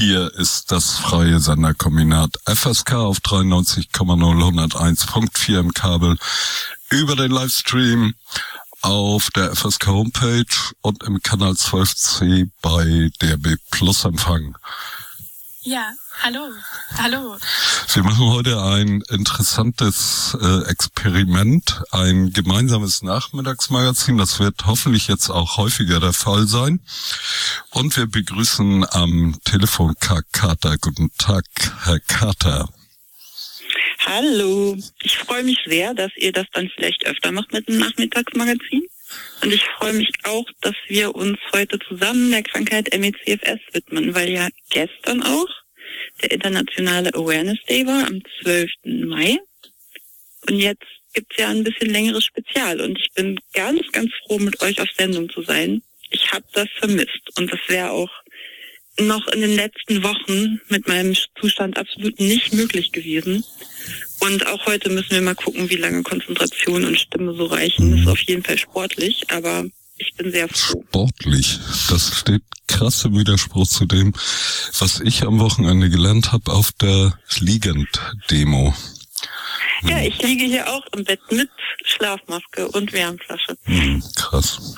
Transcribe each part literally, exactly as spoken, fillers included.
Hier ist das freie Senderkombinat F S K auf dreiundneunzig Komma null hunderteins Komma vier im Kabel, über den Livestream auf der F S K Homepage und im Kanal zwölf C bei D A B Plus Empfang. Ja, hallo, hallo. Wir machen heute ein interessantes äh, Experiment, ein gemeinsames Nachmittagsmagazin. Das wird hoffentlich jetzt auch häufiger der Fall sein. Und wir begrüßen am Telefon K. Carter. Guten Tag, Herr Carter. Hallo, ich freue mich sehr, dass ihr das dann vielleicht öfter macht mit dem Nachmittagsmagazin. Und ich freue mich auch, dass wir uns heute zusammen der Krankheit M E C F S widmen, weil ja gestern auch der internationale Awareness Day war, am zwölften Mai. Und jetzt gibt's ja ein bisschen längeres Spezial. Und ich bin ganz, ganz froh, mit euch auf Sendung zu sein. Ich habe das vermisst. Und das wäre auch noch in den letzten Wochen mit meinem Zustand absolut nicht möglich gewesen. Und auch heute müssen wir mal gucken, wie lange Konzentration und Stimme so reichen. Das ist auf jeden Fall sportlich, aber ich bin sehr froh. Sportlich? Das steht krass im Widerspruch zu dem, was ich am Wochenende gelernt habe auf der Liegend-Demo. Ja, ich liege hier auch im Bett mit Schlafmaske und Wärmflasche. Hm, krass.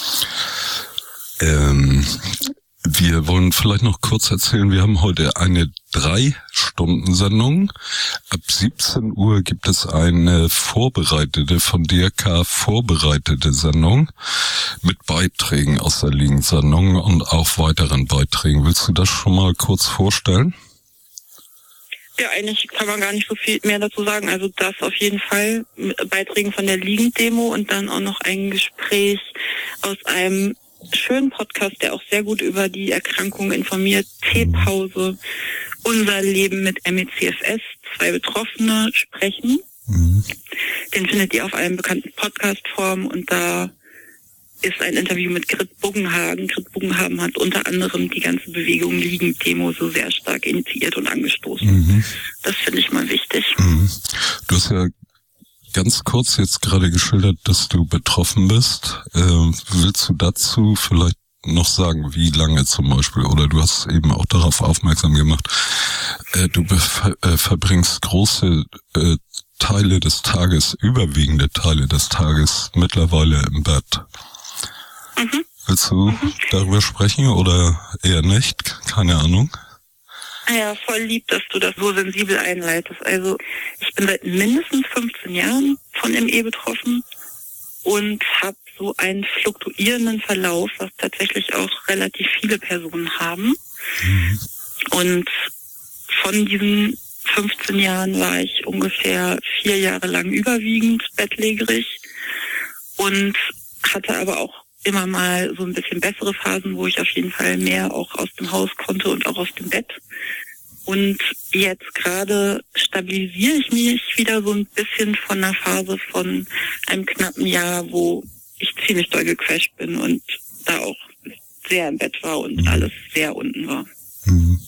Ähm... Wir wollen vielleicht noch kurz erzählen, wir haben heute eine Drei-Stunden-Sendung. Ab siebzehn Uhr gibt es eine vorbereitete, von D R K vorbereitete Sendung mit Beiträgen aus der Liegend-Sendung und auch weiteren Beiträgen. Willst du das schon mal kurz vorstellen? Ja, eigentlich kann man gar nicht so viel mehr dazu sagen. Also das auf jeden Fall, Beiträgen von der Liegend-Demo und dann auch noch ein Gespräch aus einem schönen Podcast, der auch sehr gut über die Erkrankung informiert. Teepause, unser Leben mit M E C F S, zwei Betroffene sprechen. Mhm. Den findet ihr auf allen bekannten Podcast-Formen und da ist ein Interview mit Grit Buggenhagen. Grit Buggenhagen hat unter anderem die ganze Bewegung Liegend-Demo so sehr stark initiiert und angestoßen. Mhm. Das finde ich mal wichtig. Mhm. Du hast ja ganz kurz jetzt gerade geschildert, dass du betroffen bist. Äh, willst du dazu vielleicht noch sagen, wie lange zum Beispiel? Oder du hast eben auch darauf aufmerksam gemacht, äh, du bef- äh, verbringst große äh, Teile des Tages, überwiegende Teile des Tages mittlerweile im Bett. Mhm. Willst du mhm. darüber sprechen oder eher nicht? Keine Ahnung. Ja, voll lieb, dass du das so sensibel einleitest. Also ich bin seit mindestens fünfzehn Jahren von M E betroffen und habe so einen fluktuierenden Verlauf, was tatsächlich auch relativ viele Personen haben. Mhm. Und von diesen fünfzehn Jahren war ich ungefähr vier Jahre lang überwiegend bettlägerig und hatte aber auch immer mal so ein bisschen bessere Phasen, wo ich auf jeden Fall mehr auch aus dem Haus konnte und auch aus dem Bett. Und jetzt gerade stabilisiere ich mich wieder so ein bisschen von einer Phase von einem knappen Jahr, wo ich ziemlich doll gecrasht bin und da auch sehr im Bett war und mhm. alles sehr unten war. Mhm.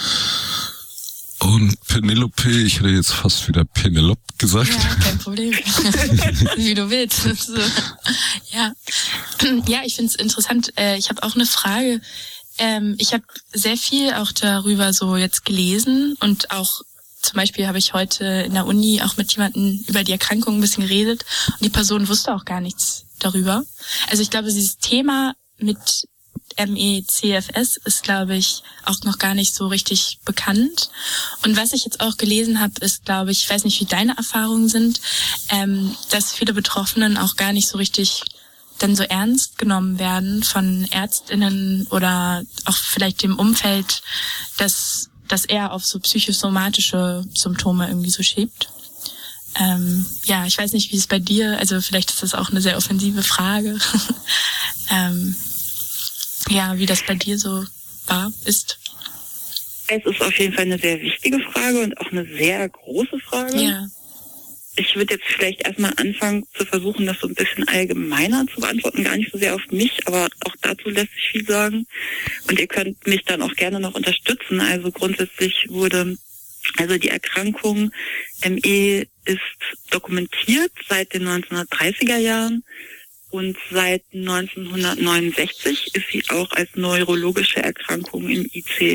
Und Penelope, ich hätte jetzt fast wieder Penelope gesagt. Ja, kein Problem. Wie du willst. So. Ja. Ja, ich finde es interessant. Ich habe auch eine Frage. Ich habe sehr viel auch darüber so jetzt gelesen und auch zum Beispiel habe ich heute in der Uni auch mit jemandem über die Erkrankung ein bisschen geredet und die Person wusste auch gar nichts darüber. Also ich glaube, dieses Thema mit M E C F S ist, glaube ich, auch noch gar nicht so richtig bekannt. Und was ich jetzt auch gelesen habe, ist, glaube ich, ich weiß nicht, wie deine Erfahrungen sind, ähm, dass viele Betroffenen auch gar nicht so richtig dann so ernst genommen werden von ÄrztInnen oder auch vielleicht dem Umfeld, dass das eher auf so psychosomatische Symptome irgendwie so schiebt. Ähm, ja, ich weiß nicht, wie es bei dir, also vielleicht ist das auch eine sehr offensive Frage. ähm, Ja, wie das bei dir so war, ist? Es ist auf jeden Fall eine sehr wichtige Frage und auch eine sehr große Frage. Ja. Ich würde jetzt vielleicht erstmal anfangen zu versuchen, das so ein bisschen allgemeiner zu beantworten, gar nicht so sehr auf mich, aber auch dazu lässt sich viel sagen. Und ihr könnt mich dann auch gerne noch unterstützen. Also grundsätzlich wurde, also die Erkrankung M E ist dokumentiert seit den neunzehnhundertdreißiger Jahren. Und seit neunzehnhundertneunundsechzig ist sie auch als neurologische Erkrankung im I C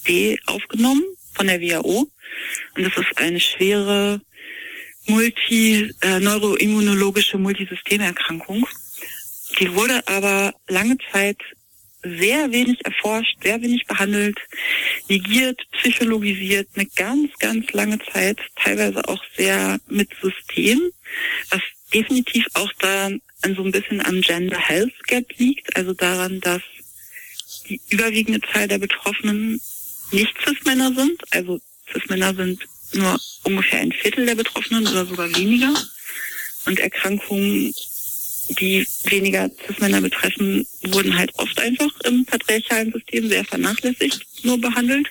D aufgenommen von der W H O. Und das ist eine schwere multi, äh, neuroimmunologische Multisystemerkrankung. Die wurde aber lange Zeit sehr wenig erforscht, sehr wenig behandelt, negiert, psychologisiert, eine ganz, ganz lange Zeit, teilweise auch sehr mit System, was definitiv auch da so ein bisschen am Gender Health Gap liegt, also daran, dass die überwiegende Zahl der Betroffenen nicht Cis-Männer sind, also Cis-Männer sind nur ungefähr ein Viertel der Betroffenen oder sogar weniger. Und Erkrankungen, die weniger Cis-Männer betreffen, wurden halt oft einfach im patriarchalen System sehr vernachlässigt nur behandelt.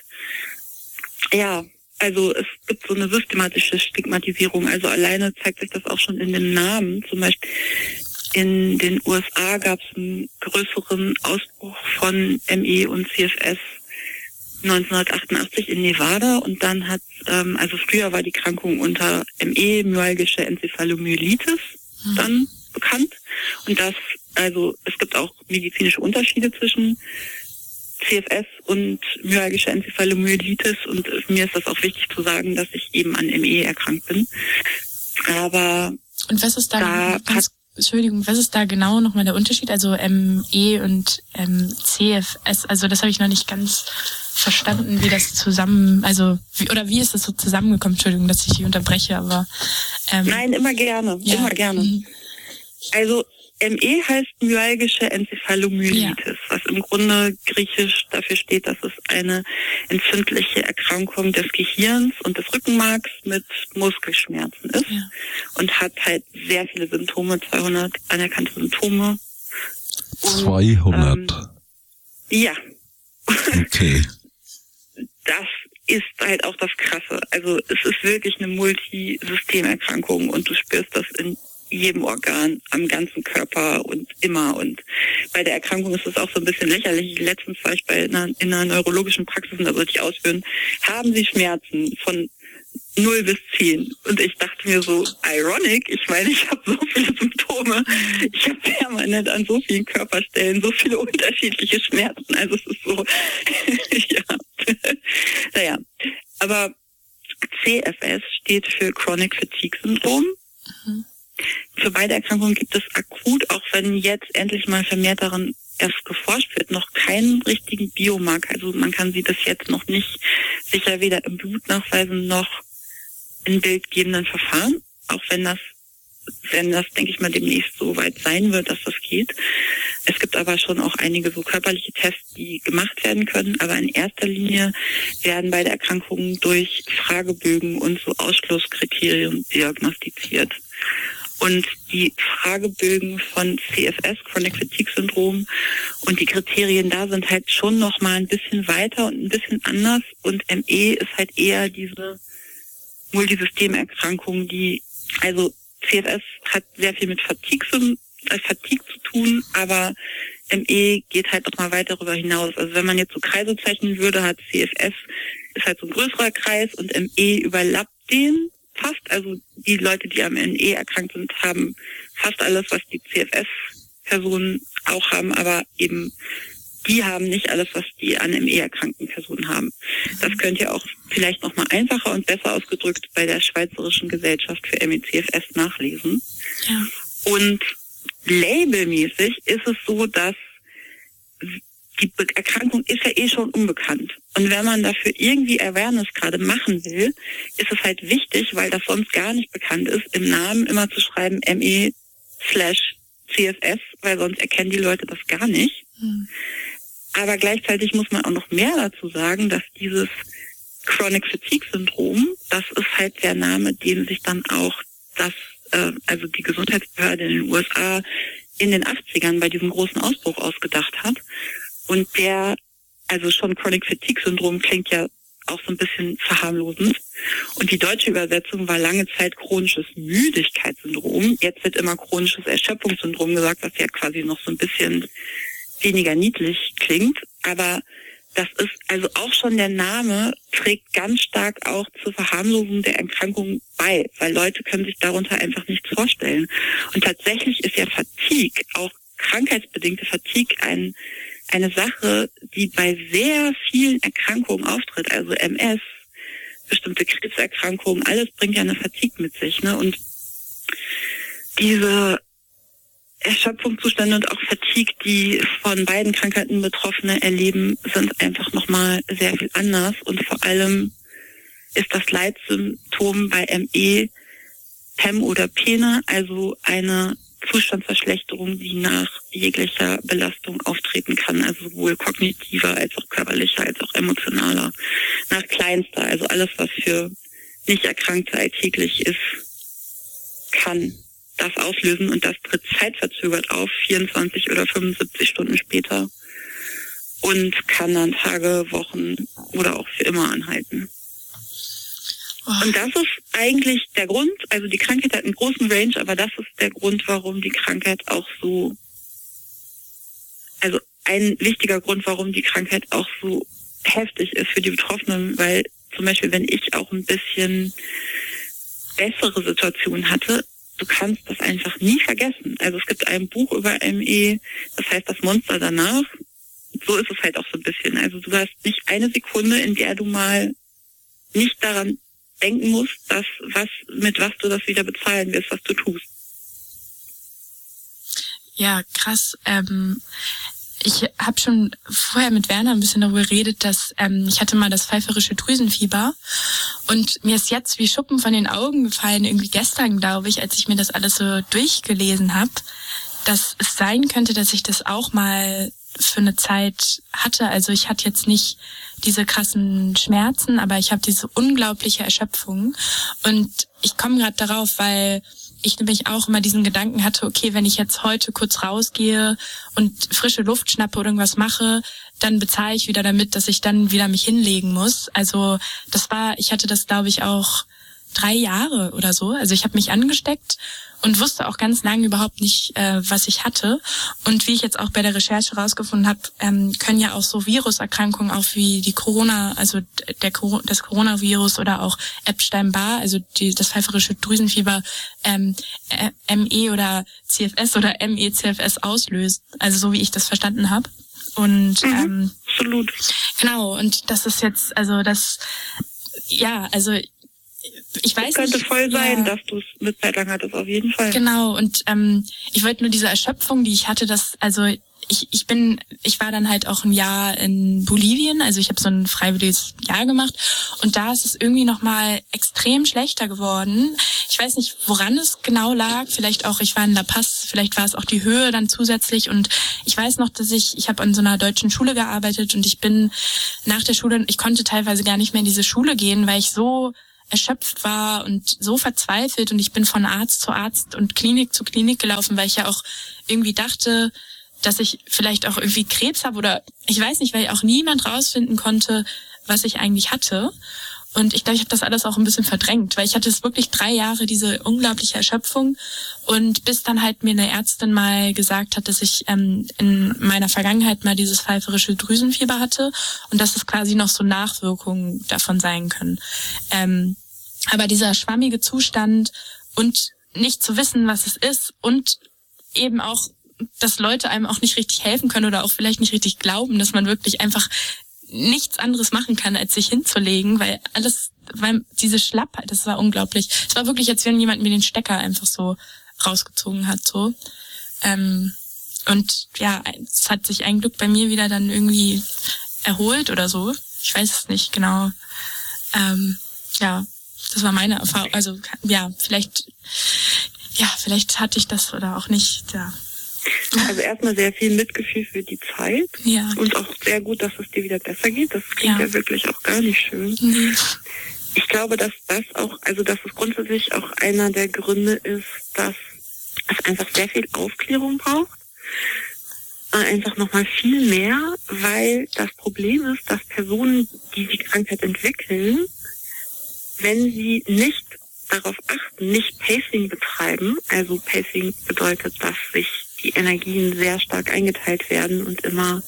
Ja, also es gibt so eine systematische Stigmatisierung. Also alleine zeigt sich das auch schon in den Namen. Zum Beispiel in den U S A gab es einen größeren Ausbruch von M E und C F S neunzehnhundertachtundachtzig in Nevada und dann hat, ähm, also früher war die Krankung unter M E, myalgische Enzephalomyelitis, mhm. dann bekannt. Und das, also es gibt auch medizinische Unterschiede zwischen C F S und myalgische Enzephalomyelitis und mir ist das auch wichtig zu sagen, dass ich eben an M E erkrankt bin. Aber und was ist da, da ganz, Entschuldigung, was ist da genau nochmal der Unterschied? Also M E und ähm, C F S, also das habe ich noch nicht ganz verstanden, wie das zusammen, also wie, oder wie ist das so zusammengekommen? Entschuldigung, dass ich dich unterbreche, aber ähm, nein, immer gerne, ja. immer gerne. Mhm. Also M E heißt myalgische Enzephalomyelitis, ja. was im Grunde griechisch dafür steht, dass es eine entzündliche Erkrankung des Gehirns und des Rückenmarks mit Muskelschmerzen ist ja. und hat halt sehr viele Symptome, zweihundert anerkannte Symptome. Und, zweihundert? Ähm, ja. Okay. Das ist halt auch das Krasse. Also es ist wirklich eine Multisystemerkrankung und du spürst das in jedem Organ, am ganzen Körper und immer. Und bei der Erkrankung ist es auch so ein bisschen lächerlich. Letztens war ich bei einer, in einer neurologischen Praxis und da sollte ich ausführen, haben Sie Schmerzen von null bis zehn? Und ich dachte mir so, ironic, ich meine, ich habe so viele Symptome. Ich habe permanent an so vielen Körperstellen so viele unterschiedliche Schmerzen. Also es ist so, ja. Naja, aber C F S steht für Chronic Fatigue Syndrome. Mhm. Für beide Erkrankungen gibt es akut, auch wenn jetzt endlich mal vermehrt daran erst geforscht wird, noch keinen richtigen Biomarker. Also man kann sie bis jetzt noch nicht sicher weder im Blut nachweisen noch in bildgebenden Verfahren, auch wenn das, wenn das, denke ich mal, demnächst so weit sein wird, dass das geht. Es gibt aber schon auch einige so körperliche Tests, die gemacht werden können, aber in erster Linie werden beide Erkrankungen durch Fragebögen und so Ausschlusskriterien diagnostiziert. Und die Fragebögen von C F S, Chronic Fatigue Syndrom, und die Kriterien da sind halt schon noch mal ein bisschen weiter und ein bisschen anders. Und M E ist halt eher diese Multisystemerkrankung, die, also C F S hat sehr viel mit Fatigue, äh, Fatigue zu tun, aber M E geht halt noch mal weit darüber hinaus. Also wenn man jetzt so Kreise zeichnen würde, hat C F S ist halt so ein größerer Kreis und M E überlappt den fast. Also die Leute, die am M E erkrankt sind, haben fast alles, was die C F S-Personen auch haben, aber eben die haben nicht alles, was die an M E erkrankten Personen haben. Das könnt ihr auch vielleicht noch mal einfacher und besser ausgedrückt bei der Schweizerischen Gesellschaft für M E C F S nachlesen. Ja. Und labelmäßig ist es so, dass die Erkrankung ist ja eh schon unbekannt. Und wenn man dafür irgendwie Awareness gerade machen will, ist es halt wichtig, weil das sonst gar nicht bekannt ist, im Namen immer zu schreiben M E slash C F S, weil sonst erkennen die Leute das gar nicht. Mhm. Aber gleichzeitig muss man auch noch mehr dazu sagen, dass dieses Chronic Fatigue Syndrom, das ist halt der Name, den sich dann auch das, äh, also die Gesundheitsbehörde in den U S A in den achtzigern bei diesem großen Ausbruch ausgedacht hat. Und der, also schon Chronic Fatigue Syndrom klingt ja auch so ein bisschen verharmlosend. Und die deutsche Übersetzung war lange Zeit chronisches Müdigkeitssyndrom. Jetzt wird immer chronisches Erschöpfungssyndrom gesagt, was ja quasi noch so ein bisschen weniger niedlich klingt. Aber das ist, also auch schon der Name trägt ganz stark auch zur Verharmlosung der Erkrankung bei, weil Leute können sich darunter einfach nichts vorstellen. Und tatsächlich ist ja Fatigue, auch krankheitsbedingte Fatigue, ein eine Sache, die bei sehr vielen Erkrankungen auftritt, also M S, bestimmte Krebserkrankungen, alles bringt ja eine Fatigue mit sich, ne? Und diese Erschöpfungszustände und auch Fatigue, die von beiden Krankheiten Betroffene erleben, sind einfach nochmal sehr viel anders. Und vor allem ist das Leitsymptom bei M E P E M oder Pene, also eine Zustandsverschlechterung, die nach jeglicher Belastung auftreten kann, also sowohl kognitiver als auch körperlicher als auch emotionaler, nach kleinster, also alles, was für Nicht-Erkrankte alltäglich ist, kann das auslösen und das tritt zeitverzögert auf, vierundzwanzig oder fünfundsiebzig Stunden später und kann dann Tage, Wochen oder auch für immer anhalten. Und das ist eigentlich der Grund, also die Krankheit hat einen großen Range, aber das ist der Grund, warum die Krankheit auch so, also ein wichtiger Grund, warum die Krankheit auch so heftig ist für die Betroffenen, weil zum Beispiel, wenn ich auch ein bisschen bessere Situationen hatte, du kannst das einfach nie vergessen. Also es gibt ein Buch über M E, das heißt Das Monster danach. So ist es halt auch so ein bisschen. Also du hast nicht eine Sekunde, in der du mal nicht daran denken musst, dass was mit was du das wieder bezahlen wirst, was du tust. Ja, krass. Ähm, ich habe schon vorher mit Werner ein bisschen darüber geredet, dass ähm, ich hatte mal das pfeiferische Drüsenfieber und mir ist jetzt wie Schuppen von den Augen gefallen, irgendwie gestern, glaube ich, als ich mir das alles so durchgelesen habe, dass es sein könnte, dass ich das auch mal für eine Zeit hatte. Also ich hatte jetzt nicht diese krassen Schmerzen, aber ich habe diese unglaubliche Erschöpfung. Und ich komme gerade darauf, weil ich nämlich auch immer diesen Gedanken hatte, okay, wenn ich jetzt heute kurz rausgehe und frische Luft schnappe oder irgendwas mache, dann bezahle ich wieder damit, dass ich dann wieder mich hinlegen muss. Also das war, ich hatte das, glaube ich, auch drei Jahre oder so. Also ich habe mich angesteckt und wusste auch ganz lange überhaupt nicht, äh, was ich hatte. Und wie ich jetzt auch bei der Recherche rausgefunden habe, ähm, können ja auch so Viruserkrankungen, auch wie die Corona, also der das Coronavirus oder auch Epstein-Barr, also die, das pfeiferische Drüsenfieber, ähm, M E oder C F S oder M E C F S auslöst. Also so wie ich das verstanden habe. Und mhm, ähm, absolut. Genau. Und das ist jetzt, also das, ja, also ich weiß nicht. Es könnte nicht, voll sein, ja, dass du es eine Zeit lang hattest, auf jeden Fall. Genau, und ähm, ich wollte nur diese Erschöpfung, die ich hatte, dass, also ich ich bin, ich war dann halt auch ein Jahr in Bolivien, also ich habe so ein freiwilliges Jahr gemacht und da ist es irgendwie nochmal extrem schlechter geworden. Ich weiß nicht, woran es genau lag, vielleicht auch, ich war in La Paz, vielleicht war es auch die Höhe dann zusätzlich und ich weiß noch, dass ich, ich habe an so einer deutschen Schule gearbeitet und ich bin nach der Schule, ich konnte teilweise gar nicht mehr in diese Schule gehen, weil ich so erschöpft war und so verzweifelt und ich bin von Arzt zu Arzt und Klinik zu Klinik gelaufen, weil ich ja auch irgendwie dachte, dass ich vielleicht auch irgendwie Krebs habe oder ich weiß nicht, weil auch niemand rausfinden konnte, was ich eigentlich hatte. Und ich glaube, ich habe das alles auch ein bisschen verdrängt, weil ich hatte es wirklich drei Jahre, diese unglaubliche Erschöpfung. Und bis dann halt mir eine Ärztin mal gesagt hat, dass ich ähm, in meiner Vergangenheit mal dieses pfeiferische Drüsenfieber hatte und dass es quasi noch so Nachwirkungen davon sein können. Ähm, aber dieser schwammige Zustand und nicht zu wissen, was es ist und eben auch, dass Leute einem auch nicht richtig helfen können oder auch vielleicht nicht richtig glauben, dass man wirklich einfach nichts anderes machen kann, als sich hinzulegen, weil alles, weil diese Schlappheit, das war unglaublich. Es war wirklich, als wenn jemand mir den Stecker einfach so rausgezogen hat, so. Ähm, und ja, es hat sich ein Glück bei mir wieder dann irgendwie erholt oder so. Ich weiß es nicht genau. Ähm, ja, das war meine Erfahrung. Also ja, vielleicht, ja, vielleicht hatte ich das oder auch nicht, ja. Also erstmal sehr viel Mitgefühl für die Zeit ja. und auch sehr gut, dass es dir wieder besser geht. Das klingt ja, ja wirklich auch gar nicht schön. Nee. Ich glaube, dass das auch, also dass es grundsätzlich auch einer der Gründe ist, dass es einfach sehr viel Aufklärung braucht. Einfach nochmal viel mehr, weil das Problem ist, dass Personen, die die Krankheit entwickeln, wenn sie nicht darauf achten, nicht Pacing betreiben, also Pacing bedeutet, dass sich die Energien sehr stark eingeteilt werden und immer,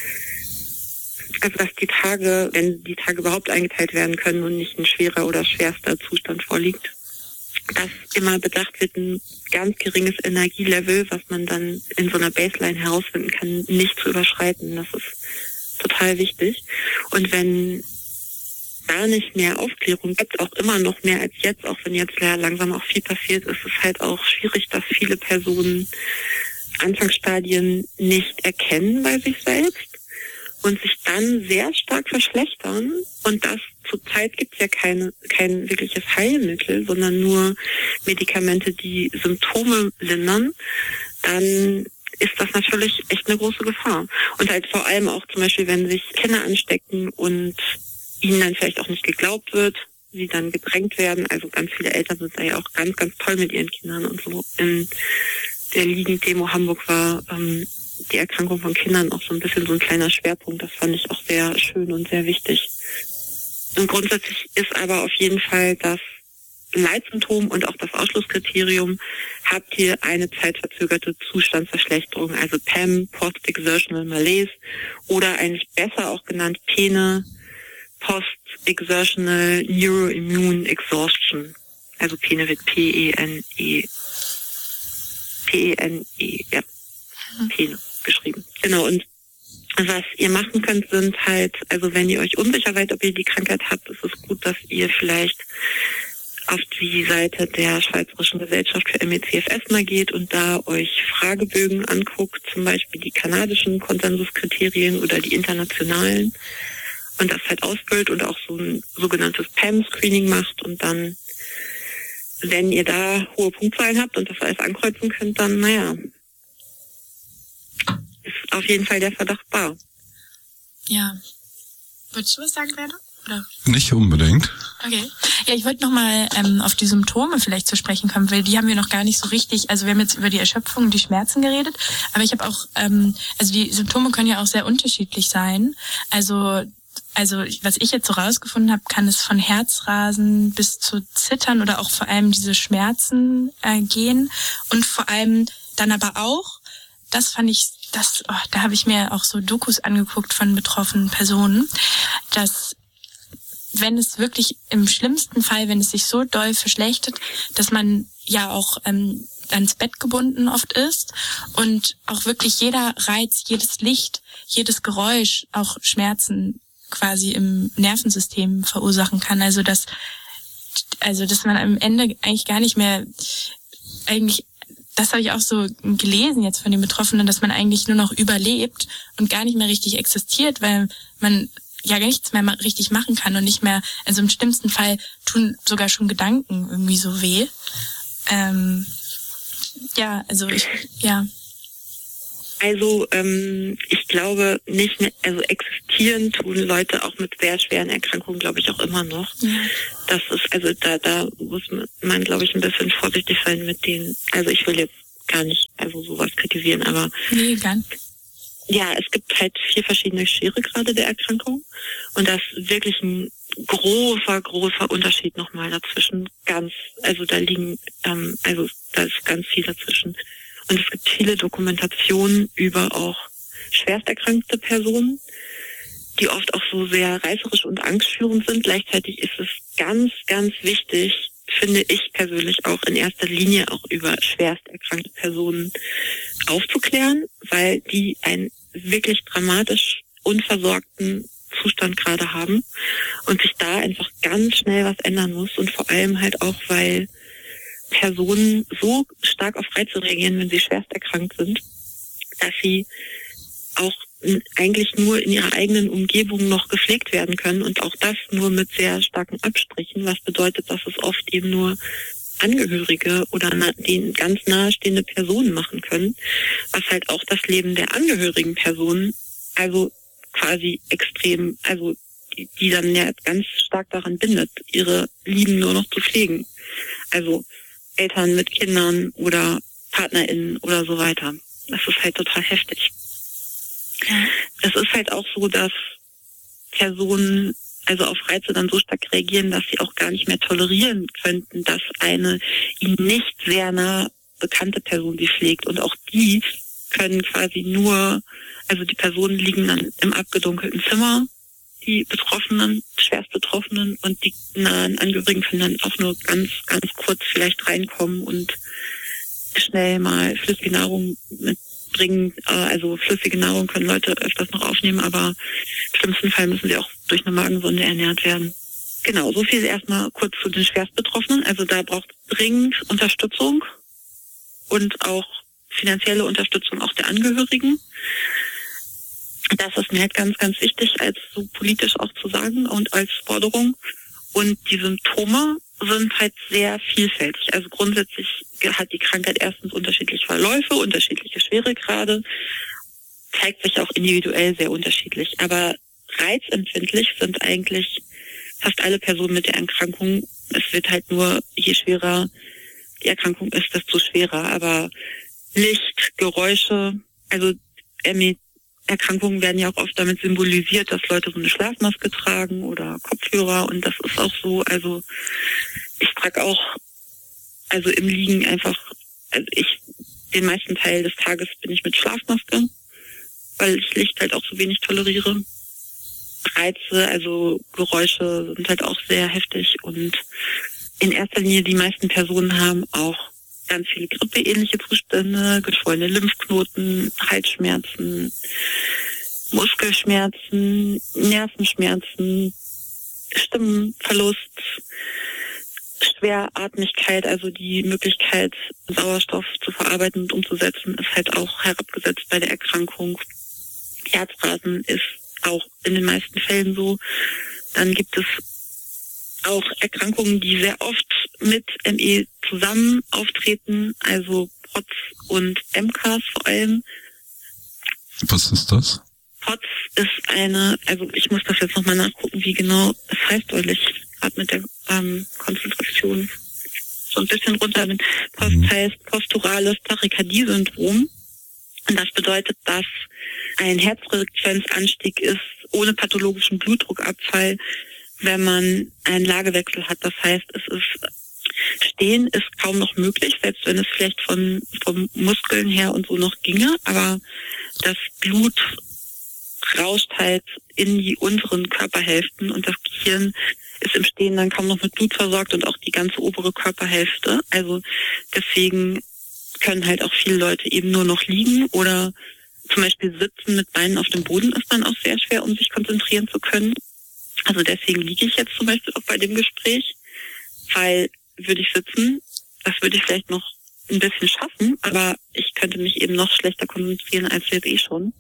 also dass die Tage, wenn die Tage überhaupt eingeteilt werden können und nicht ein schwerer oder schwerster Zustand vorliegt, dass immer bedacht wird, ein ganz geringes Energielevel, was man dann in so einer Baseline herausfinden kann, nicht zu überschreiten. Das ist total wichtig. Und wenn da nicht mehr Aufklärung gibt, auch immer noch mehr als jetzt, auch wenn jetzt ja langsam auch viel passiert, ist es halt auch schwierig, dass viele Personen Anfangsstadien nicht erkennen bei sich selbst und sich dann sehr stark verschlechtern. Und das zurzeit gibt es ja keine, kein wirkliches Heilmittel, sondern nur Medikamente, die Symptome lindern. Dann ist das natürlich echt eine große Gefahr. Und halt vor allem auch zum Beispiel, wenn sich Kinder anstecken und ihnen dann vielleicht auch nicht geglaubt wird, sie dann gedrängt werden. Also ganz viele Eltern sind da ja auch ganz, ganz toll mit ihren Kindern und so. In der Ligen-Demo Hamburg war ähm, die Erkrankung von Kindern auch so ein bisschen so ein kleiner Schwerpunkt. Das fand ich auch sehr schön und sehr wichtig. Und grundsätzlich ist aber auf jeden Fall das Leitsymptom und auch das Ausschlusskriterium, habt ihr eine zeitverzögerte Zustandsverschlechterung, also P E M, Post-Exertional Malaise, oder eigentlich besser auch genannt P E N E, Post-Exertional Neuroimmune Exhaustion. Also P E N E wird P E N E. P E N E, ja. P E N E geschrieben. Genau, und was ihr machen könnt, sind halt, also wenn ihr euch unsicher seid, ob ihr die Krankheit habt, ist es gut, dass ihr vielleicht auf die Seite der Schweizerischen Gesellschaft für M E C F S mal geht und da euch Fragebögen anguckt, zum Beispiel die kanadischen Konsensuskriterien oder die internationalen, und das halt ausfüllt und auch so ein sogenanntes P E M-Screening macht, und dann, wenn ihr da hohe Punktzahlen habt und das alles ankreuzen könnt, dann, naja, ist auf jeden Fall der Verdacht wahr. Ja. Würdest du was sagen, Werner? Oder? Nicht unbedingt. Okay. Ja, ich wollte nochmal ähm, auf die Symptome vielleicht zu sprechen kommen, weil die haben wir noch gar nicht so richtig, also wir haben jetzt über die Erschöpfung und die Schmerzen geredet, aber ich habe auch, ähm, also die Symptome können ja auch sehr unterschiedlich sein. Also Also was ich jetzt so rausgefunden habe, kann es von Herzrasen bis zu Zittern oder auch vor allem diese Schmerzen äh, gehen. Und vor allem dann aber auch, das fand ich, das, oh, da habe ich mir auch so Dokus angeguckt von betroffenen Personen, dass wenn es wirklich im schlimmsten Fall, wenn es sich so doll verschlechtert, dass man ja auch ähm, ans Bett gebunden oft ist und auch wirklich jeder Reiz, jedes Licht, jedes Geräusch auch Schmerzen quasi im Nervensystem verursachen kann. Also dass, also dass man am Ende eigentlich gar nicht mehr, eigentlich, das habe ich auch so gelesen jetzt von den Betroffenen, dass man eigentlich nur noch überlebt und gar nicht mehr richtig existiert, weil man ja gar nichts mehr richtig machen kann und nicht mehr, also im schlimmsten Fall tun sogar schon Gedanken irgendwie so weh. Ähm, ja, also ich, ja. Also ähm, ich glaube nicht mehr, also existieren tun Leute auch mit sehr schweren Erkrankungen, glaube ich, auch immer noch. Ja. Das ist, also da da muss man, glaube ich, ein bisschen vorsichtig sein mit denen. Also ich will jetzt gar nicht also sowas kritisieren, aber nee, gar nicht. Ja, es gibt halt vier verschiedene Schweregrade der Erkrankung und das ist wirklich ein großer, großer Unterschied nochmal dazwischen. Ganz, also da liegen, ähm, also da ist ganz viel dazwischen. Und es gibt viele Dokumentationen über auch schwersterkrankte Personen, die oft auch so sehr reißerisch und angstführend sind. Gleichzeitig ist es ganz, ganz wichtig, finde ich persönlich auch in erster Linie auch über schwersterkrankte Personen aufzuklären, weil die einen wirklich dramatisch unversorgten Zustand gerade haben und sich da einfach ganz schnell was ändern muss, und vor allem halt auch, weil Personen so stark auf Reize reagieren, wenn sie schwerst erkrankt sind, dass sie auch eigentlich nur in ihrer eigenen Umgebung noch gepflegt werden können, und auch das nur mit sehr starken Abstrichen, was bedeutet, dass es oft eben nur Angehörige oder denen ganz nahestehende Personen machen können, was halt auch das Leben der angehörigen Personen, also quasi extrem, also die, die dann ja ganz stark daran bindet, ihre Lieben nur noch zu pflegen. Also Eltern mit Kindern oder PartnerInnen oder so weiter. Das ist halt total heftig. Es ist halt auch so, dass Personen also auf Reize dann so stark reagieren, dass sie auch gar nicht mehr tolerieren könnten, dass eine ihnen nicht sehr nah bekannte Person sie pflegt. Und auch die können quasi nur, also die Personen liegen dann im abgedunkelten Zimmer die Betroffenen, schwerst Betroffenen und die nahen Angehörigen können dann auch nur ganz, ganz kurz vielleicht reinkommen und schnell mal flüssige Nahrung mitbringen. Also flüssige Nahrung können Leute öfters noch aufnehmen, aber im schlimmsten Fall müssen sie auch durch eine Magensonde ernährt werden. Genau, so viel erstmal kurz zu den Schwerstbetroffenen. Also da braucht dringend Unterstützung und auch finanzielle Unterstützung auch der Angehörigen. Das ist mir halt ganz, ganz wichtig, als so politisch auch zu sagen und als Forderung. Und die Symptome sind halt sehr vielfältig. Also grundsätzlich hat die Krankheit erstens unterschiedliche Verläufe, unterschiedliche Schweregrade, zeigt sich auch individuell sehr unterschiedlich. Aber reizempfindlich sind eigentlich fast alle Personen mit der Erkrankung. Es wird halt nur, je schwerer die Erkrankung ist, desto schwerer. Aber Licht, Geräusche, also Erkrankungen werden ja auch oft damit symbolisiert, dass Leute so eine Schlafmaske tragen oder Kopfhörer und das ist auch so. Also ich trage auch, also im Liegen einfach, also ich, den meisten Teil des Tages bin ich mit Schlafmaske, weil ich Licht halt auch so wenig toleriere. Reize, also Geräusche sind halt auch sehr heftig und in erster Linie die meisten Personen haben auch ganz viele grippeähnliche Zustände, geschwollene Lymphknoten, Halsschmerzen, Muskelschmerzen, Nervenschmerzen, Stimmenverlust, Schweratmigkeit, also die Möglichkeit, Sauerstoff zu verarbeiten und umzusetzen, ist halt auch herabgesetzt bei der Erkrankung. Herzrasen ist auch in den meisten Fällen so. Dann gibt es auch Erkrankungen, die sehr oft mit M E zusammen auftreten, also P O T S und M C A S vor allem. Was ist das? P O T S ist eine, also ich muss das jetzt nochmal nachgucken, wie genau es heißt, weil ich gerade mit der ähm, Konzentration so ein bisschen runter bin. P O T S mhm. heißt posturales Tachykardie-Syndrom. Und das bedeutet, dass ein Herzfrequenzanstieg ist ohne pathologischen Blutdruckabfall, wenn man einen Lagewechsel hat. Das heißt, es ist, Stehen ist kaum noch möglich, selbst wenn es vielleicht von, vom Muskeln her und so noch ginge, aber das Blut rauscht halt in die unteren Körperhälften und das Gehirn ist im Stehen dann kaum noch mit Blut versorgt und auch die ganze obere Körperhälfte. Also deswegen können halt auch viele Leute eben nur noch liegen oder zum Beispiel sitzen mit Beinen auf dem Boden ist dann auch sehr schwer, um sich konzentrieren zu können. Also deswegen liege ich jetzt zum Beispiel auch bei dem Gespräch, weil würde ich sitzen, das würde ich vielleicht noch ein bisschen schaffen, aber ich könnte mich eben noch schlechter konzentrieren als jetzt eh schon.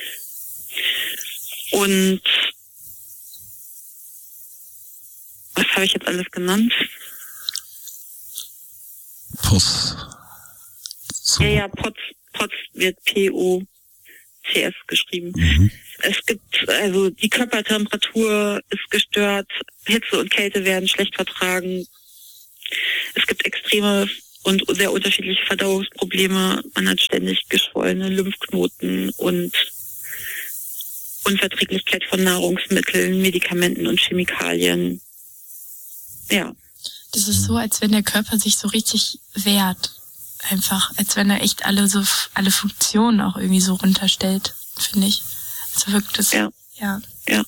Und was habe ich jetzt alles genannt? Post. So. Ja, ja, P O T S, P O T S wird P O C S geschrieben. Mhm. Es gibt, also die Körpertemperatur ist gestört, Hitze und Kälte werden schlecht vertragen. Es gibt extreme und sehr unterschiedliche Verdauungsprobleme. Man hat ständig geschwollene Lymphknoten und Unverträglichkeit von Nahrungsmitteln, Medikamenten und Chemikalien. Ja. Das ist so, als wenn der Körper sich so richtig wehrt. Einfach, als wenn er echt alle so alle Funktionen auch irgendwie so runterstellt, finde ich. Also wirkt es. Ja. Ja. Ja.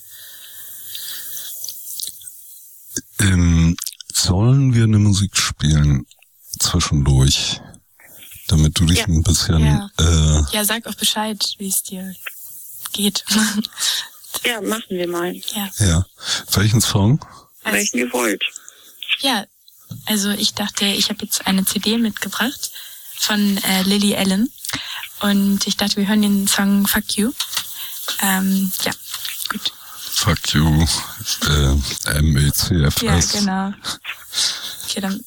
Ähm, sollen wir eine Musik spielen zwischendurch, damit du dich Ja. ein bisschen Ja. äh, Ja, sag auch Bescheid, wie es dir geht. Ja, machen wir mal. Ja. ja. Welchen Song? Also, Welchen ihr wollt. ja, also ich dachte, ich habe jetzt eine C D mitgebracht von äh, Lily Allen und ich dachte, wir hören den Song Fuck You. Ähm, ja, gut. Fuck You, äh, M E C F S. Ja, genau. Okay, dann.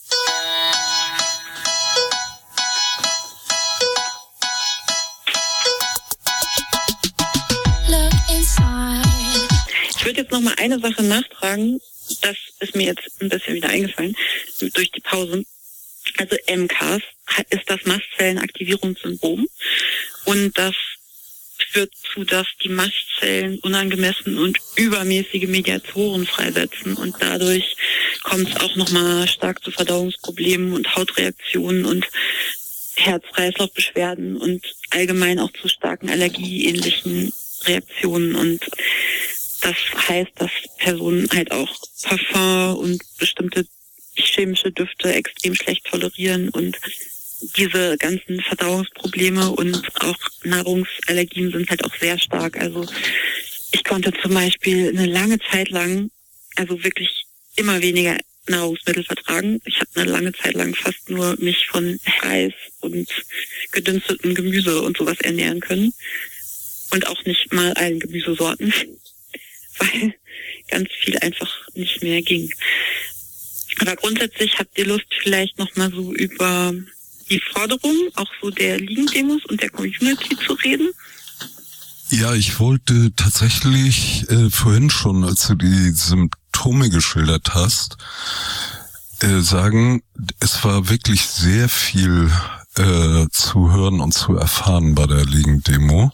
Ich würde jetzt noch mal eine Sache nachtragen. Das ist mir jetzt ein bisschen wieder eingefallen durch die Pause. Also M C A S ist das Mastzellenaktivierungssyndrom und das führt zu, dass die Mastzellen unangemessen und übermäßige Mediatoren freisetzen und dadurch kommt es auch nochmal stark zu Verdauungsproblemen und Hautreaktionen und Herz-Kreislauf-Beschwerden und allgemein auch zu starken allergieähnlichen Reaktionen und das heißt, dass Personen halt auch Parfum und bestimmte chemische Düfte extrem schlecht tolerieren und diese ganzen Verdauungsprobleme und auch Nahrungsallergien sind halt auch sehr stark. Also ich konnte zum Beispiel eine lange Zeit lang, also wirklich immer weniger Nahrungsmittel vertragen. Ich habe eine lange Zeit lang fast nur mich von Reis und gedünstetem Gemüse und sowas ernähren können. Und auch nicht mal allen Gemüsesorten, weil ganz viel einfach nicht mehr ging. Aber grundsätzlich habt ihr Lust, vielleicht nochmal so über die Forderungen auch so der Liegendemos und der Community zu reden? Ja, ich wollte tatsächlich äh, vorhin schon, als du die Symptome geschildert hast, äh, sagen, es war wirklich sehr viel äh, zu hören und zu erfahren bei der Liegendemo.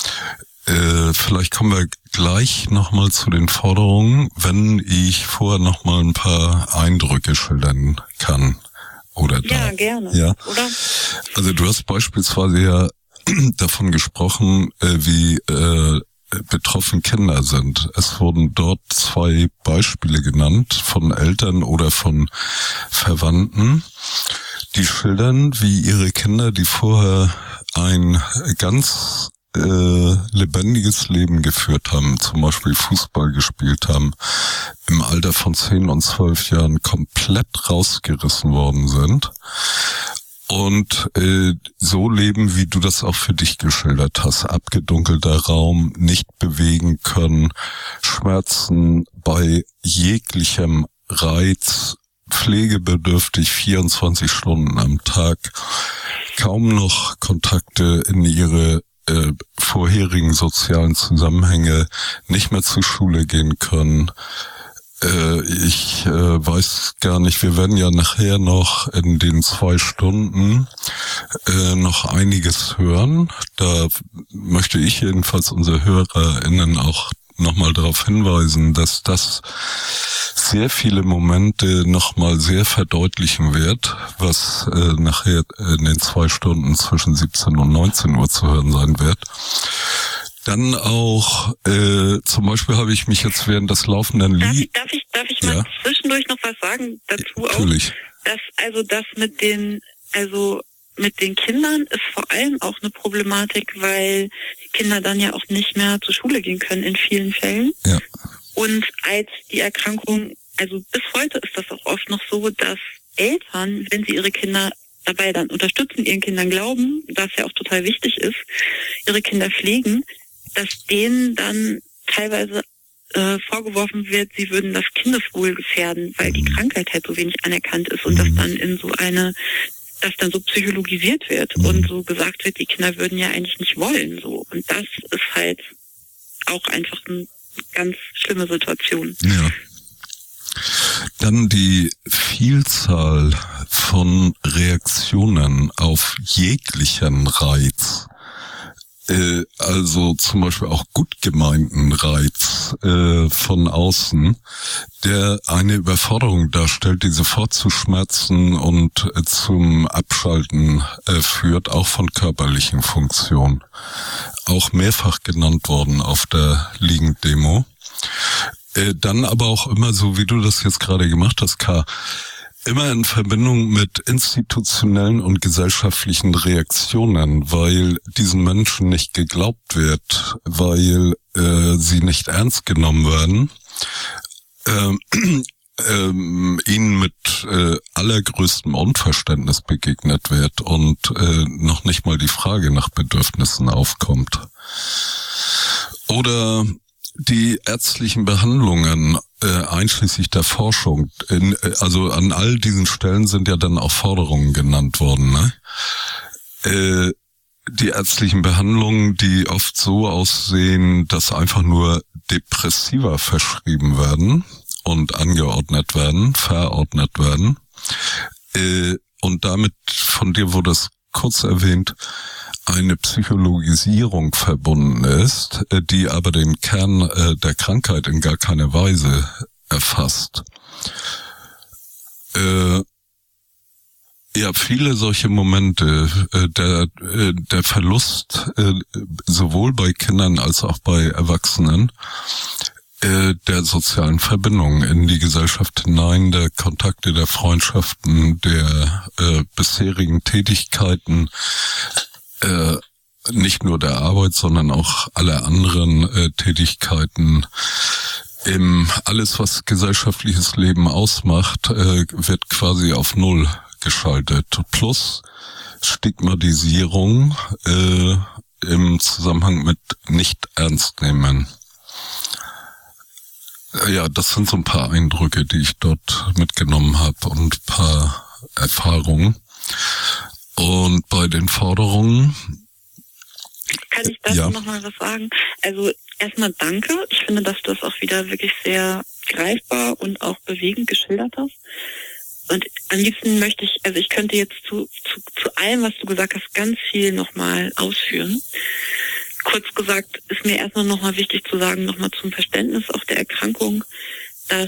Äh, vielleicht kommen wir gleich nochmal zu den Forderungen, wenn ich vorher nochmal ein paar Eindrücke schildern kann. Oder da. Ja, gerne. Ja. Oder? Also du hast beispielsweise ja davon gesprochen, äh, wie äh, betroffen Kinder sind. Es wurden dort zwei Beispiele genannt von Eltern oder von Verwandten, die schildern, wie ihre Kinder, die vorher ein ganz äh, lebendiges Leben geführt haben, zum Beispiel Fußball gespielt haben, im Alter von zehn und zwölf Jahren komplett rausgerissen worden sind und äh, so leben, wie du das auch für dich geschildert hast. Abgedunkelter Raum, nicht bewegen können, Schmerzen bei jeglichem Reiz, pflegebedürftig vierundzwanzig Stunden am Tag, kaum noch Kontakte in ihre äh, vorherigen sozialen Zusammenhänge, nicht mehr zur Schule gehen können. Äh, ich äh, weiß gar nicht, wir werden ja nachher noch in den zwei Stunden äh, noch einiges hören. Da möchte ich jedenfalls unsere HörerInnen auch nochmal darauf hinweisen, dass das sehr viele Momente nochmal sehr verdeutlichen wird, was äh, nachher in den zwei Stunden zwischen siebzehn und neunzehn Uhr zu hören sein wird. Dann auch, äh, zum Beispiel habe ich mich jetzt während des laufenden Lied... Darf ich, darf ich, darf ich mal ja. zwischendurch noch was sagen dazu ja, natürlich. auch? Dass, also das mit den, also mit den Kindern ist vor allem auch eine Problematik, weil Kinder dann ja auch nicht mehr zur Schule gehen können in vielen Fällen. Ja. Und als die Erkrankung, also bis heute ist das auch oft noch so, dass Eltern, wenn sie ihre Kinder dabei dann unterstützen, ihren Kindern glauben, was ja auch total wichtig ist, ihre Kinder pflegen, dass denen dann teilweise äh, vorgeworfen wird, sie würden das Kindeswohl gefährden, weil die Krankheit halt so wenig anerkannt ist und das dann in so eine, das dann so psychologisiert wird und so gesagt wird, die Kinder würden ja eigentlich nicht wollen, so. Und das ist halt auch einfach eine ganz schlimme Situation. Ja. Dann die Vielzahl von Reaktionen auf jeglichen Reiz. Äh, also zum Beispiel auch gut gemeinten Reiz äh, von außen, der eine Überforderung darstellt, die sofort zu Schmerzen und äh, zum Abschalten äh, führt, auch von körperlichen Funktionen. Auch mehrfach genannt worden auf der Liegendemo. Äh, dann aber auch immer so, wie du das jetzt gerade gemacht hast, K., immer in Verbindung mit institutionellen und gesellschaftlichen Reaktionen, weil diesen Menschen nicht geglaubt wird, weil äh, sie nicht ernst genommen werden, ähm, ähm, ihnen mit äh, allergrößtem Unverständnis begegnet wird und äh, noch nicht mal die Frage nach Bedürfnissen aufkommt. Oder die ärztlichen Behandlungen, äh, einschließlich der Forschung, in, also an all diesen Stellen sind ja dann auch Forderungen genannt worden, ne? Äh, die ärztlichen Behandlungen, die oft so aussehen, dass einfach nur Depressiva verschrieben werden und angeordnet werden, verordnet werden. Äh, und damit, von dir wurde es kurz erwähnt, eine Psychologisierung verbunden ist, die aber den Kern der Krankheit in gar keiner Weise erfasst. Äh, ja, viele solche Momente, äh, der, äh, der Verlust äh, sowohl bei Kindern als auch bei Erwachsenen äh, der sozialen Verbindungen in die Gesellschaft hinein, der Kontakte, der Freundschaften, der äh, bisherigen Tätigkeiten, äh, nicht nur der Arbeit, sondern auch alle anderen äh, Tätigkeiten. Im alles, was gesellschaftliches Leben ausmacht, äh, wird quasi auf Null geschaltet. Plus Stigmatisierung äh, im Zusammenhang mit nicht ernst nehmen. Ja, das sind so ein paar Eindrücke, die ich dort mitgenommen habe und ein paar Erfahrungen. Und bei den Forderungen... Kann ich dazu ja. noch mal was sagen? Also erstmal danke. Ich finde, dass du das auch wieder wirklich sehr greifbar und auch bewegend geschildert hast. Und am liebsten möchte ich, also ich könnte jetzt zu, zu, zu allem, was du gesagt hast, ganz viel nochmal ausführen. Kurz gesagt ist mir erstmal nochmal wichtig zu sagen, nochmal zum Verständnis auch der Erkrankung, dass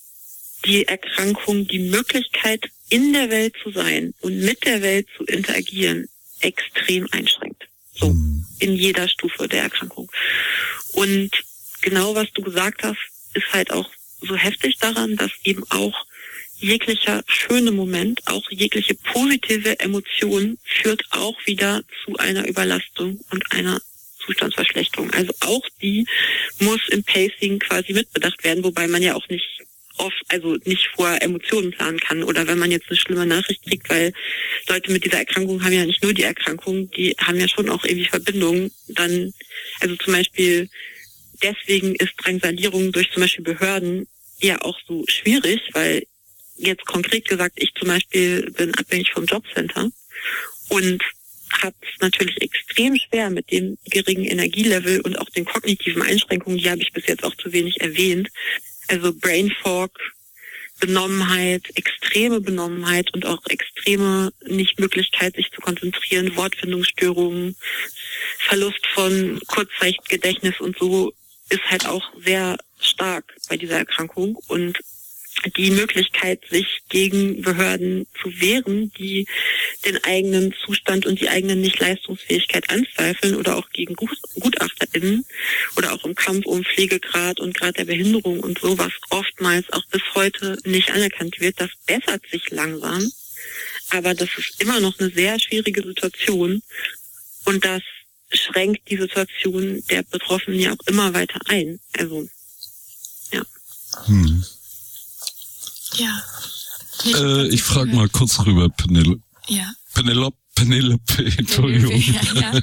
die Erkrankung die Möglichkeit, in der Welt zu sein und mit der Welt zu interagieren, extrem einschränkt. So, in jeder Stufe der Erkrankung. Und genau was du gesagt hast, ist halt auch so heftig daran, dass eben auch jeglicher schöne Moment, auch jegliche positive Emotion führt auch wieder zu einer Überlastung und einer Zustandsverschlechterung. Also auch die muss im Pacing quasi mitbedacht werden, wobei man ja auch nicht oft, also nicht vor Emotionen planen kann oder wenn man jetzt eine schlimme Nachricht kriegt, weil Leute mit dieser Erkrankung haben ja nicht nur die Erkrankung, die haben ja schon auch irgendwie Verbindungen. Dann, also zum Beispiel deswegen ist Drangsalierung durch zum Beispiel Behörden ja auch so schwierig, weil jetzt konkret gesagt, ich zum Beispiel bin abhängig vom Jobcenter und habe es natürlich extrem schwer mit dem geringen Energielevel und auch den kognitiven Einschränkungen, die habe ich bis jetzt auch zu wenig erwähnt. Also Brain Fog, Benommenheit, extreme Benommenheit und auch extreme Nichtmöglichkeit, sich zu konzentrieren, Wortfindungsstörungen, Verlust von Kurzzeitgedächtnis und so ist halt auch sehr stark bei dieser Erkrankung. Und die Möglichkeit, sich gegen Behörden zu wehren, die den eigenen Zustand und die eigene Nichtleistungsfähigkeit anzweifeln oder auch gegen GutachterInnen oder auch im Kampf um Pflegegrad und Grad der Behinderung und so, was oftmals auch bis heute nicht anerkannt wird, das bessert sich langsam, aber das ist immer noch eine sehr schwierige Situation und das schränkt die Situation der Betroffenen ja auch immer weiter ein. Also, ja. Hm. Ja. Äh, ich frage mal kurz rüber, Penel Ja. Penelope, Penelope, Entschuldigung. Ja, ja.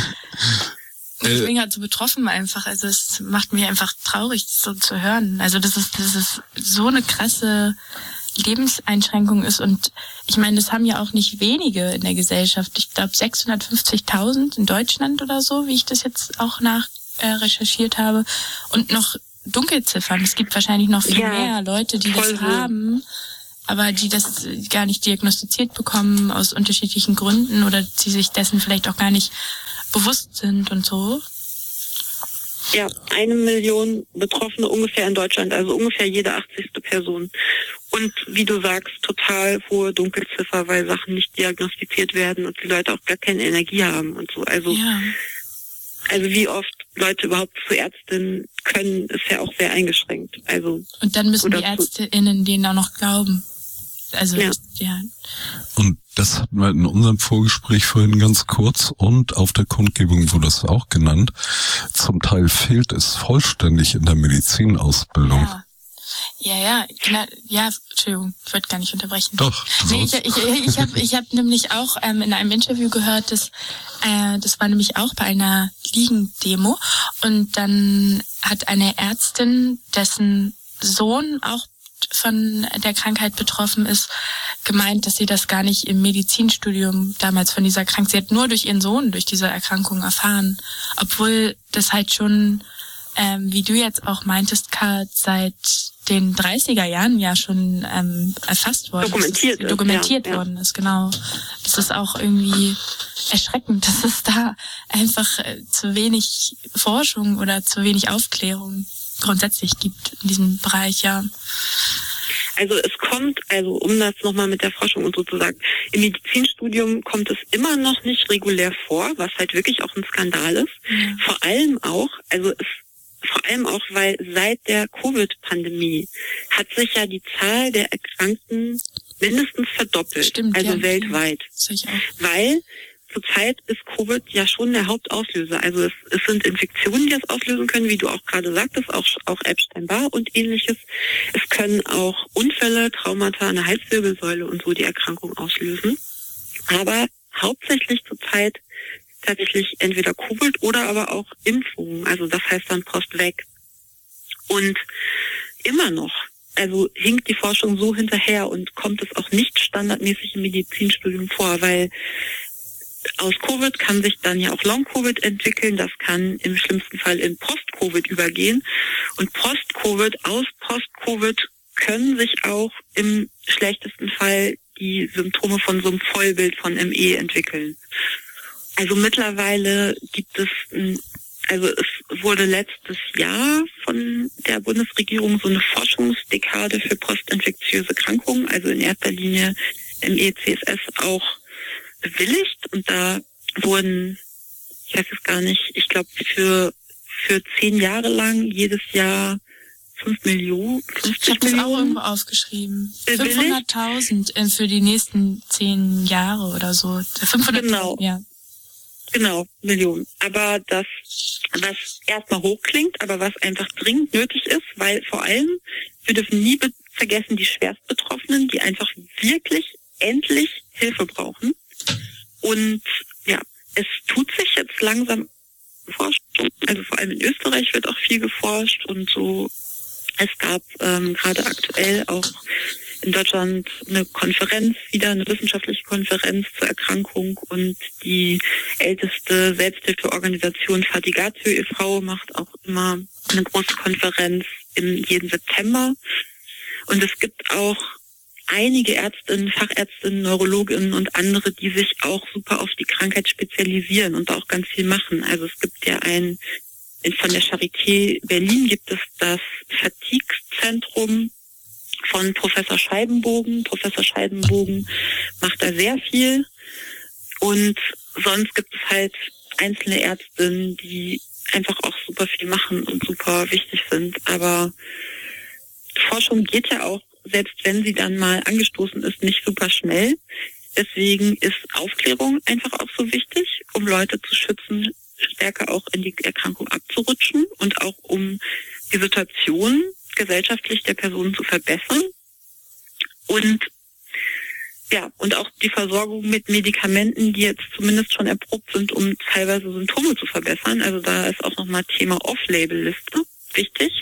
Ich bin gerade so betroffen einfach. Also es macht mich einfach traurig, das so zu hören. Also das ist, das ist so eine krasse Lebenseinschränkung ist. Und ich meine, das haben ja auch nicht wenige in der Gesellschaft. Ich glaube sechshundertfünfzigtausend in Deutschland oder so, wie ich das jetzt auch nach äh, recherchiert habe. Und noch Dunkelziffern. Es gibt wahrscheinlich noch viel ja, mehr Leute, die das so. haben, aber die das gar nicht diagnostiziert bekommen aus unterschiedlichen Gründen oder die sich dessen vielleicht auch gar nicht bewusst sind und so. Ja, eine Million Betroffene ungefähr in Deutschland, also ungefähr jede achtzigste Person. Und wie du sagst, total hohe Dunkelziffer, weil Sachen nicht diagnostiziert werden und die Leute auch gar keine Energie haben und so. Also Ja. Also wie oft Leute überhaupt zu Ärztinnen können, ist ja auch sehr eingeschränkt. Also Und dann müssen die oder zu- ÄrzteInnen denen auch noch glauben. Also, Ja. ja. Und das hatten wir in unserem Vorgespräch vorhin ganz kurz und auf der Kundgebung wurde es auch genannt. Zum Teil fehlt es vollständig in der Medizinausbildung. Ja. Ja, ja, na, ja, Entschuldigung, ich wollte gar nicht unterbrechen. Doch, Nee, ich sonst- ich, ich habe ich hab nämlich auch ähm, in einem Interview gehört, dass äh, das war nämlich auch bei einer Liegen-Demo und dann hat eine Ärztin, dessen Sohn auch von der Krankheit betroffen ist, gemeint, dass sie das gar nicht im Medizinstudium damals von dieser Krankheit, sie hat nur durch ihren Sohn durch diese Erkrankung erfahren, obwohl das halt schon, ähm, wie du jetzt auch meintest, Kat, seit den dreißiger Jahren ja schon ähm, erfasst worden Dokumentiert ist, ist, dokumentiert ja, ja. worden ist, genau. Das ist auch irgendwie erschreckend, dass es da einfach äh, zu wenig Forschung oder zu wenig Aufklärung grundsätzlich gibt in diesem Bereich, ja. Also es kommt, also um das nochmal mit der Forschung und so zu sagen, im Medizinstudium kommt es immer noch nicht regulär vor, was halt wirklich auch ein Skandal ist. Mhm. Vor allem auch, also es vor allem auch, weil seit der Covid-Pandemie hat sich ja die Zahl der Erkrankten mindestens verdoppelt. Stimmt, also ja. weltweit. Sicher. Weil zurzeit ist Covid ja schon der Hauptauslöser. Also es, es sind Infektionen, die das auslösen können, wie du auch gerade sagtest, auch, auch Epstein-Barr und ähnliches. Es können auch Unfälle, Traumata an der Halswirbelsäule und so die Erkrankung auslösen. Aber hauptsächlich zurzeit tatsächlich entweder Covid oder aber auch Impfungen. Also das heißt dann Post-Vac. Und immer noch, also hinkt die Forschung so hinterher und kommt es auch nicht standardmäßig im Medizinstudium vor, weil aus Covid kann sich dann ja auch Long-Covid entwickeln. Das kann im schlimmsten Fall in Post-Covid übergehen. Und Post-Covid, aus Post-Covid können sich auch im schlechtesten Fall die Symptome von so einem Vollbild von M E entwickeln. Also mittlerweile gibt es, also es wurde letztes Jahr von der Bundesregierung so eine Forschungsdekade für postinfektiöse Krankungen, also in erster Linie M E, C S S auch bewilligt. Und da wurden, ich weiß es gar nicht, ich glaube für für zehn Jahre lang jedes Jahr fünf Millionen, fünfzig Ich habe das auch Millionen irgendwo aufgeschrieben. bewilligt. fünfhunderttausend äh, für die nächsten zehn Jahre oder so. fünfhunderttausend, Genau. ja. Genau, Millionen. Aber das, was erstmal hoch klingt, aber was einfach dringend nötig ist, weil vor allem, wir dürfen nie be- vergessen, die Schwerstbetroffenen, die einfach wirklich endlich Hilfe brauchen. Und ja, es tut sich jetzt langsam Forschung, also vor allem in Österreich wird auch viel geforscht und so. Es gab ähm, gerade aktuell auch in Deutschland eine Konferenz, wieder eine wissenschaftliche Konferenz zur Erkrankung, und die älteste Selbsthilfeorganisation Fatigatio e V macht auch immer eine große Konferenz im jeden September. Und es gibt auch einige Ärztinnen, Fachärztinnen, Neurologinnen und andere, die sich auch super auf die Krankheit spezialisieren und auch ganz viel machen. Also es gibt ja ein, von der Charité Berlin gibt es das Fatigue-Zentrum von Professor Scheibenbogen. Professor Scheibenbogen macht da sehr viel. Und sonst gibt es halt einzelne Ärztinnen, die einfach auch super viel machen und super wichtig sind. Aber Forschung geht ja auch, selbst wenn sie dann mal angestoßen ist, nicht super schnell. Deswegen ist Aufklärung einfach auch so wichtig, um Leute zu schützen, stärker auch in die Erkrankung abzurutschen und auch um die Situation gesellschaftlich der Personen zu verbessern. Und ja, und auch die Versorgung mit Medikamenten, die jetzt zumindest schon erprobt sind, um teilweise Symptome zu verbessern. Also da ist auch nochmal Thema Off-Label-Liste wichtig.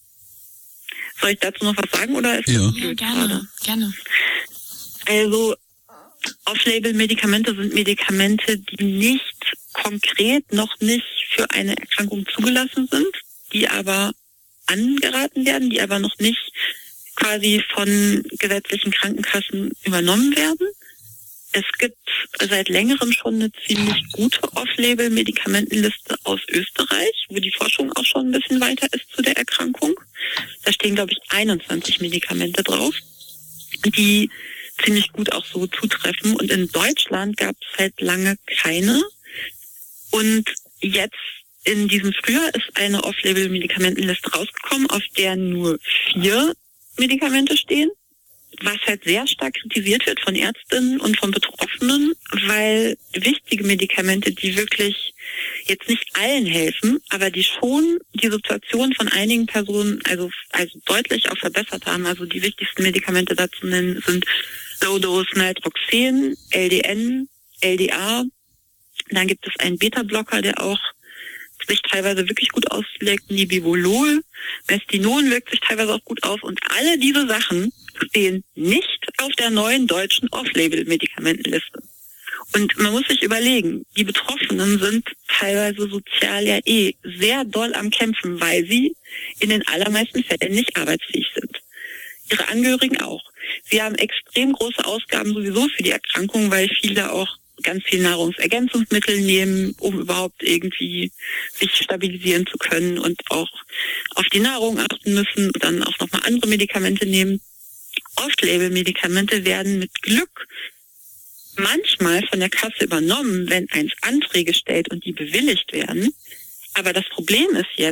Soll ich dazu noch was sagen oder ist Ja. das Ja, blöd gerne, gerade? gerne. Also Off-Label-Medikamente sind Medikamente, die nicht konkret noch nicht für eine Erkrankung zugelassen sind, die aber angeraten werden, die aber noch nicht quasi von gesetzlichen Krankenkassen übernommen werden. Es gibt seit längerem schon eine ziemlich gute Off-Label-Medikamentenliste aus Österreich, wo die Forschung auch schon ein bisschen weiter ist zu der Erkrankung. Da stehen, glaube ich, einundzwanzig Medikamente drauf, die ziemlich gut auch so zutreffen. Und in Deutschland gab es halt lange keine. Und jetzt in diesem Frühjahr ist eine Off-Label-Medikamentenliste rausgekommen, auf der nur vier Medikamente stehen, was halt sehr stark kritisiert wird von Ärztinnen und von Betroffenen, weil wichtige Medikamente, die wirklich jetzt nicht allen helfen, aber die schon die Situation von einigen Personen also also deutlich auch verbessert haben. Also die wichtigsten Medikamente dazu nennen sind Low-Dose Naltrexon, L D N, L D A. Dann gibt es einen Beta-Blocker, der auch sich teilweise wirklich gut auslegt, Nibivolol, Mestinon wirkt sich teilweise auch gut aus, und alle diese Sachen stehen nicht auf der neuen deutschen Off-Label-Medikamentenliste. Und man muss sich überlegen, die Betroffenen sind teilweise sozial ja eh sehr doll am Kämpfen, weil sie in den allermeisten Fällen nicht arbeitsfähig sind. Ihre Angehörigen auch. Sie haben extrem große Ausgaben sowieso für die Erkrankung, weil viele auch ganz viel Nahrungsergänzungsmittel nehmen, um überhaupt irgendwie sich stabilisieren zu können und auch auf die Nahrung achten müssen und dann auch nochmal andere Medikamente nehmen. Off-Label-Medikamente werden mit Glück manchmal von der Kasse übernommen, wenn eins Anträge stellt und die bewilligt werden. Aber das Problem ist jetzt,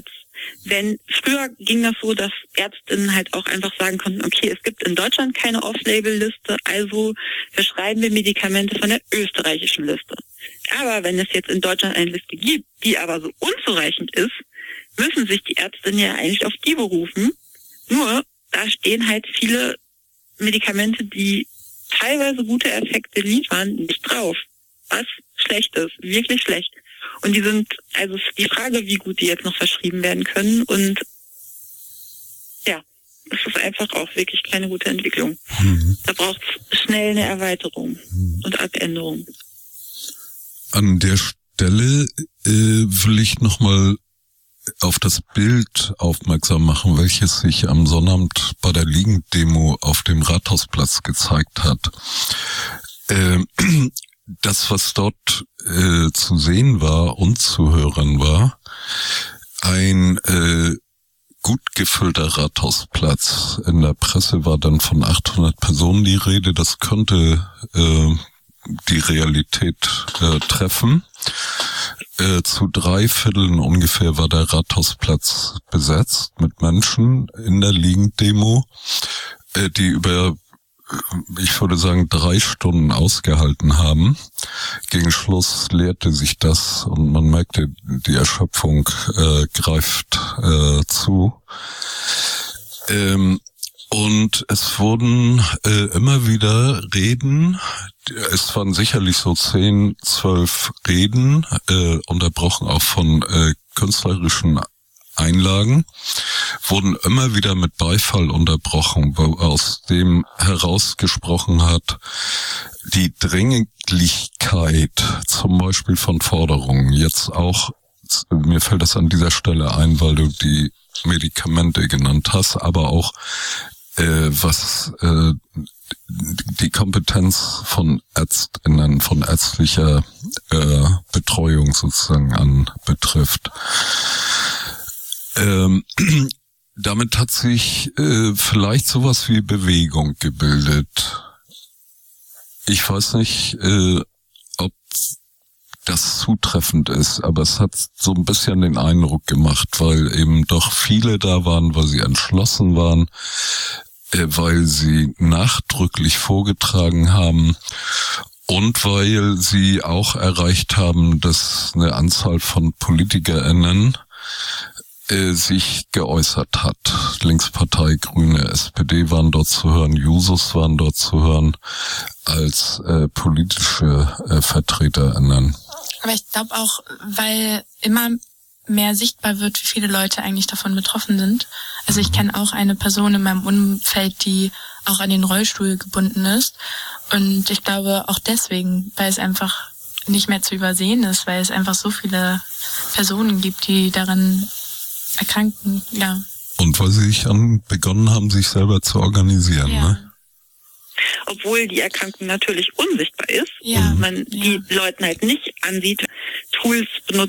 Denn früher ging das so, dass Ärztinnen halt auch einfach sagen konnten, okay, es gibt in Deutschland keine Off-Label-Liste, also verschreiben wir Medikamente von der österreichischen Liste. Aber wenn es jetzt in Deutschland eine Liste gibt, die aber so unzureichend ist, müssen sich die Ärztinnen ja eigentlich auf die berufen. Nur, da stehen halt viele Medikamente, die teilweise gute Effekte liefern, nicht drauf. Was schlecht ist, wirklich schlecht. Und die sind, also die Frage, wie gut die jetzt noch verschrieben werden können. Und ja, es ist einfach auch wirklich keine gute Entwicklung. Mhm. Da braucht es schnell eine Erweiterung mhm. und Abänderung. An der Stelle äh, will ich nochmal auf das Bild aufmerksam machen, welches sich am Sonnabend bei der Liegenddemo auf dem Rathausplatz gezeigt hat. Äh, das, was dort äh, zu sehen war und zu hören war, ein äh, gut gefüllter Rathausplatz. In der Presse war dann von achthundert Personen die Rede. Das könnte äh, die Realität äh, treffen. Äh, zu drei Vierteln ungefähr war der Rathausplatz besetzt mit Menschen in der Liegenddemo, äh, die über, ich würde sagen, drei Stunden ausgehalten haben. Gegen Schluss leerte sich das und man merkte, die Erschöpfung äh, greift äh, zu. Ähm, Und es wurden äh, immer wieder Reden, es waren sicherlich so zehn, zwölf Reden, äh, unterbrochen auch von äh, künstlerischen Einlagen, wurden immer wieder mit Beifall unterbrochen, wo aus dem herausgesprochen hat, die Dringlichkeit zum Beispiel von Forderungen, jetzt auch, mir fällt das an dieser Stelle ein, weil du die Medikamente genannt hast, aber auch Äh, was äh, die Kompetenz von ÄrztInnen, von ärztlicher äh, Betreuung sozusagen an betrifft. Ähm, damit hat sich äh, vielleicht sowas wie Bewegung gebildet. Ich weiß nicht, äh, ob das zutreffend ist, aber es hat so ein bisschen den Eindruck gemacht, weil eben doch viele da waren, weil sie entschlossen waren, äh, weil sie nachdrücklich vorgetragen haben und weil sie auch erreicht haben, dass eine Anzahl von PolitikerInnen äh, sich geäußert hat. Linkspartei, Grüne, S P D waren dort zu hören, Jusos waren dort zu hören als äh, politische äh, VertreterInnen. Aber ich glaube auch, weil immer mehr sichtbar wird, wie viele Leute eigentlich davon betroffen sind. Also ich kenne auch eine Person in meinem Umfeld, die auch an den Rollstuhl gebunden ist. Und ich glaube auch deswegen, weil es einfach nicht mehr zu übersehen ist, weil es einfach so viele Personen gibt, die daran erkranken, ja. Und weil sie sich an begonnen haben, sich selber zu organisieren, ja. Ne? Obwohl die Erkrankung natürlich unsichtbar ist ja, und man ja. die Leuten halt nicht ansieht, Tools benutzt